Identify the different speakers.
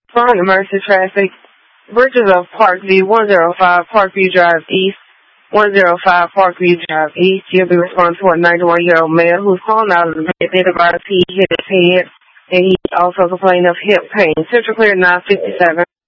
Speaker 1: Following emergency traffic, bridges of Parkview, 105 Parkview Drive East, 105 Parkview Drive East. You'll be responding to a 91-year-old male who's calling out of the bed. They advised he hit his head, and he also complained of hip pain. Central Clear 957.